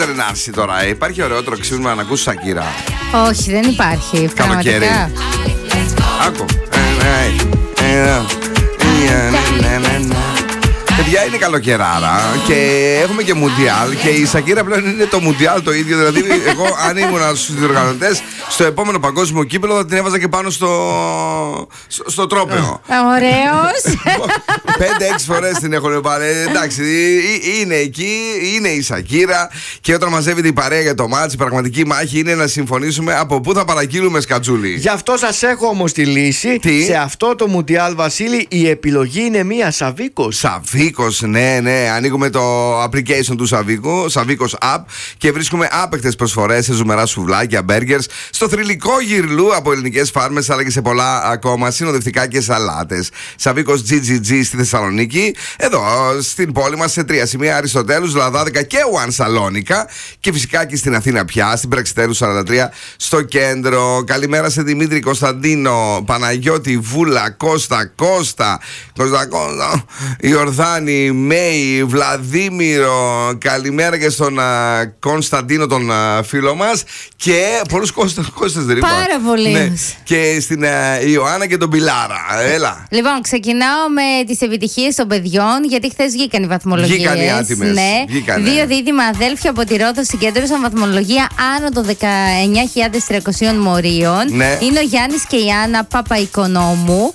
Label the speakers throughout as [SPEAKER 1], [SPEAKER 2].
[SPEAKER 1] ρε Νάση τώρα, υπάρχει ωραιότερο ξύπνημα να ακούσει Σακύρα?
[SPEAKER 2] Όχι, δεν υπάρχει.
[SPEAKER 1] Καλοκαίρι. Άκου. Παιδιά, είναι καλοκαιράρα και έχουμε και Μουντιάλ. Και η Σακύρα πλέον είναι το Μουντιάλ το ίδιο. Δηλαδή, εγώ αν ήμουν στους διοργανωτές, στο επόμενο παγκόσμιο κύπελλο θα την έβαζα και πάνω στο τρόπαιο.
[SPEAKER 2] Ωραίος.
[SPEAKER 1] 5-6 φορές την έχουν πάρει. Εντάξει, είναι εκεί, είναι η Σακύρα. Και όταν μαζεύεται η παρέα για το μάτς, η πραγματική μάχη είναι να συμφωνήσουμε από πού θα παραγγείλουμε σκατζούλι.
[SPEAKER 3] Γι' αυτό σας έχω όμως τη λύση.
[SPEAKER 1] Τι?
[SPEAKER 3] Σε αυτό το Μουντιάλ, Βασίλη, η επιλογή είναι μία Σαβίκος.
[SPEAKER 1] Σαβίκος, ναι. Ανοίγουμε το application του Σαβίκος App και βρίσκουμε άπεκτες προσφορές σε ζουμερά σουβλάκια, μπέργκερς, στο θρυλικό γυρλού από ελληνικές φάρμες, αλλά και σε πολλά ακόμα συνοδευτικά και σαλάτες. Σαβίκος GGG στη Θεσσαλονίκη, εδώ στην πόλη μας σε 3 σημεία: Αριστοτέλους, Λαδάδικα και One Σαλόνικα. Και φυσικά και στην Αθήνα πια, στην Πραξιτέρου 43 στο κέντρο. Καλημέρα σε Δημήτρη, Κωνσταντίνο, Παναγιώτη, Βούλα, Κώστα, Ιορδάνη, Μέη, Βλαδίμηρο. Καλημέρα και στον Κωνσταντίνο, τον φίλο μας. Και πολλούς Κώστας δεν είπα.
[SPEAKER 2] Πάρα πολύ.
[SPEAKER 1] Ναι. Και στην Ιωάννα και τον Πιλάρα. Έλα.
[SPEAKER 2] Λοιπόν, ξεκινάω με τις επιτυχίες των παιδιών, γιατί χθες βγήκαν οι βαθμολογίες.
[SPEAKER 1] Βγήκαν οι άτιμες.
[SPEAKER 2] Ναι.
[SPEAKER 1] Βγήκανε.
[SPEAKER 2] 2 δίδυμα αδέλφια από τη Ρόδο συγκέντρωσαν βαθμολογία άνω των 19.300 μορίων.
[SPEAKER 1] Ναι.
[SPEAKER 2] Είναι ο Γιάννης και η Άννα Παπαϊκονόμου.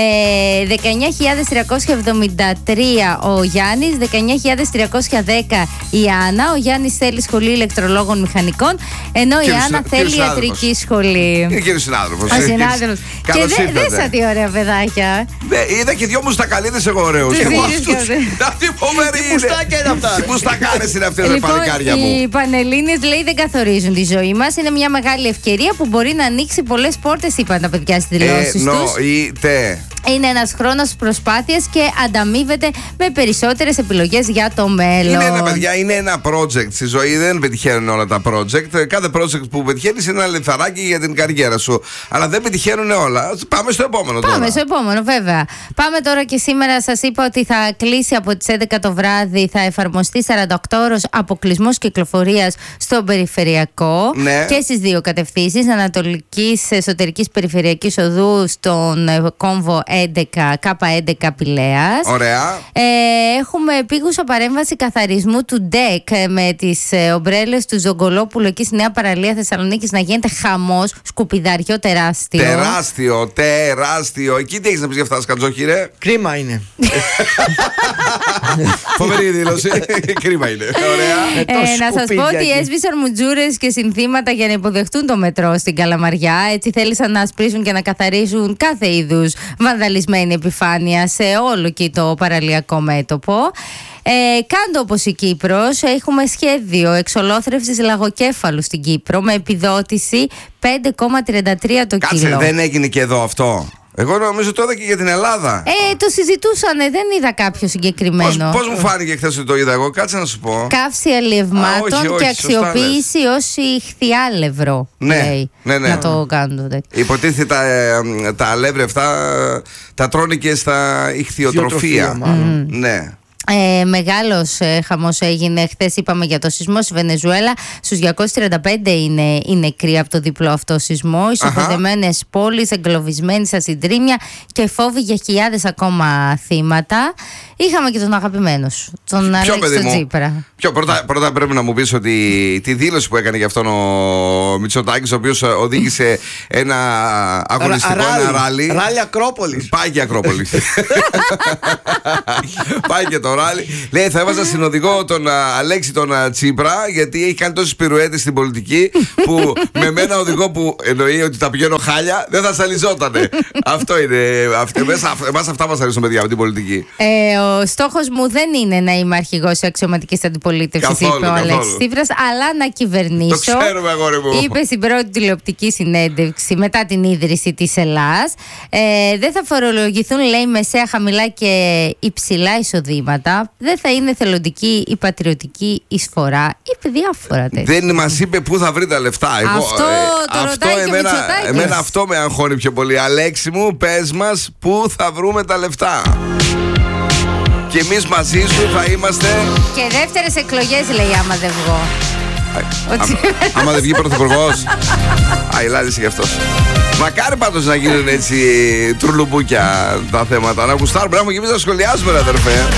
[SPEAKER 2] 19.373 ο Γιάννης, 19.310 η Άννα. Ο Γιάννης θέλει σχολή ηλεκτρολόγων μηχανικών, ενώ η Άννα θέλει ιατρική σχολή.
[SPEAKER 1] Είναι κύριος συνάδελφος.
[SPEAKER 2] Ο συνάδελφος. Και δέσα τι ωραία παιδάκια.
[SPEAKER 1] Είδα και 2 μουστακαλίδες εγώ ωραίους. Και εγώ αυτούς. Τι φοβερή είναι.
[SPEAKER 3] Μουστάκια είναι αυτά.
[SPEAKER 1] Τι μουστακάρες είναι αυτές,
[SPEAKER 2] Λοιπόν,
[SPEAKER 1] παλικάρια μου.
[SPEAKER 2] οι Πανελλήνιες, λέει, δεν καθορίζουν τη ζωή μας. Είναι μια μεγάλη ευκαιρία που μπορεί να ανοίξει πολλές πόρτες, είπαν τα παιδιά στις δηλώσεις τους.
[SPEAKER 1] Εννοείται.
[SPEAKER 2] Είναι ένας χρόνος προσπάθειας και ανταμείβεται με περισσότερες επιλογές για το μέλλον.
[SPEAKER 1] Είναι ένα project στη ζωή. Δεν πετυχαίνουν όλα τα project. Κάθε project που πετυχαίνεις είναι ένα λιθαράκι για την καριέρα σου. Αλλά δεν πετυχαίνουν όλα. Πάμε στο επόμενο τώρα.
[SPEAKER 2] Πάμε στο επόμενο, βέβαια. Πάμε τώρα και σήμερα. Σας είπα ότι θα κλείσει από τις 11 το βράδυ. Θα εφαρμοστεί 48 ώρες αποκλεισμός κυκλοφορίας στον περιφερειακό.
[SPEAKER 1] Ναι.
[SPEAKER 2] Και στις 2 κατευθύνσεις. Ανατολικής Εσωτερικής Περιφερειακής Οδού στον κόμβο 11, K11 Πηλαίας.
[SPEAKER 1] Ωραία.
[SPEAKER 2] Έχουμε επίγουσα παρέμβαση καθαρισμού του ΝΤΕΚ με τις ομπρέλες του Ζογκολόπουλου εκεί στη Νέα Παραλία Θεσσαλονίκης να γίνεται χαμός, σκουπιδαριό τεράστιο.
[SPEAKER 1] Τεράστιο. Εκεί τι έχεις να πεις για αυτά, Σκατζόχυρε?
[SPEAKER 3] Κρίμα είναι.
[SPEAKER 1] Φοβερή δήλωση. Κρίμα είναι. Ωραία.
[SPEAKER 2] Να σας πω ότι έσβησαν μουτζούρες και συνθήματα για να υποδεχτούν το μετρό στην Καλαμαριά. Έτσι θέλησαν να ασπρίσουν και να καθαρίσουν κάθε είδους βανδαλισμένη επιφάνεια σε όλο και το παραλιακό μέτωπο. Κάντο όπως η Κύπρος, έχουμε σχέδιο εξολόθρευσης λαγοκέφαλου στην Κύπρο με επιδότηση 5,33 το κιλό.
[SPEAKER 1] Κάτσε, δεν έγινε και εδώ αυτό? Εγώ νομίζω το είδα και για την Ελλάδα.
[SPEAKER 2] Το συζητούσανε, δεν είδα κάποιο συγκεκριμένο.
[SPEAKER 1] Πώς μου φάνηκε χθες ότι το είδα εγώ, κάτσε να σου πω.
[SPEAKER 2] Καύση αλλιευμάτων και αξιοποίηση ως ηχθιάλευρο.
[SPEAKER 1] Ναι.
[SPEAKER 2] Να το κάνουν.
[SPEAKER 1] Υποτίθεται τα αλεύρια αυτά τα τρώνε και στα ηχθειοτροφία. Ναι.
[SPEAKER 2] Μεγάλος χαμός έγινε χθες, είπαμε για το σεισμό στη Βενεζουέλα. Στους 235 είναι οι νεκροί από το διπλό αυτό σεισμό. Ισοπεδεμένες πόλεις, εγκλωβισμένοι στα συντρίμμια και φόβοι για χιλιάδες ακόμα θύματα. Είχαμε και τον αγαπημένο σου, τον Αλέξη τον Τσίπρα.
[SPEAKER 1] Πρώτα πρέπει να μου πεις ότι τη δήλωση που έκανε για αυτόν ο Μητσοτάκης, ο οποίος οδήγησε ένα αγωνιστικό, ένα ράλι.
[SPEAKER 3] Ράλι Ακρόπολης.
[SPEAKER 1] Πάει και Ακρόπολης. Πάει και το ράλι. Λέει, θα έβαζα συνοδηγό τον Αλέξη τον Τσίπρα, γιατί έχει κάνει τόσες πυρουέτες στην πολιτική που με μένα οδηγό που εννοεί ότι τα πηγαίνω χάλια δεν θα σαλιζότανε. Αυτό είναι. Εμάς αυτά μας αρέσουν, παιδιά, από την πολιτική.
[SPEAKER 2] Ο στόχος μου δεν είναι να είμαι αρχηγός της αξιωματικής αντιπολίτευσης, είπε ο Αλέξης Τσίπρας, αλλά να κυβερνήσω.
[SPEAKER 1] Το ξέρουμε, αγόρι μου.
[SPEAKER 2] Είπε στην πρώτη τηλεοπτική συνέντευξη μετά την ίδρυση της Ελλάς. Δεν θα φορολογηθούν, λέει, μεσαία, χαμηλά και υψηλά εισοδήματα. Δεν θα είναι θελοντική η πατριωτική εισφορά. Είπε διάφορα τέτοια.
[SPEAKER 1] Δεν μας είπε πού θα βρει τα λεφτά.
[SPEAKER 2] Αυτό
[SPEAKER 1] εμένα αυτό με αγχώνει πιο πολύ. Αλέξη μου, πες μας πού θα βρούμε τα λεφτά. Και εμείς μαζί σου θα είμαστε.
[SPEAKER 2] Και δεύτερες εκλογές, λέει, άμα δεν βγω.
[SPEAKER 1] Άμα δεν βγει πρωθυπουργός. Λάδισε κι αυτός. Μακάρι πάντως να γίνουν έτσι τρουλουμπούκια τα θέματα. Να γουστάρουμε, πρέπει να εμείς να σχολιάσουμε, ρε αδερφέ.